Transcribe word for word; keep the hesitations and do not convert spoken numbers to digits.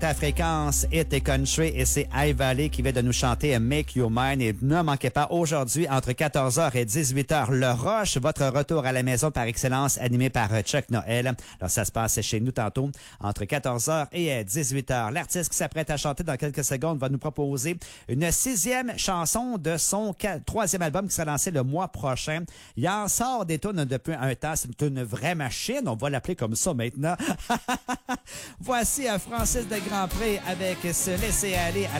Ta fréquence est et country et c'est High Valley qui vient de nous chanter Make You Mine. Et ne manquez pas aujourd'hui entre quatorze heures et dix-huit heures Le Rush, votre retour à la maison par excellence animé par Chuck Noël. Alors ça se passe chez nous tantôt entre quatorze heures et dix-huit heures. L'artiste qui s'apprête à chanter dans quelques secondes va nous proposer une sixième chanson de son troisième album qui sera lancé le mois prochain. Il en sort des tunes depuis un temps. C'est une vraie machine. On va l'appeler comme ça maintenant. Voici à Francis de Grandpré avec Se laisser aller à la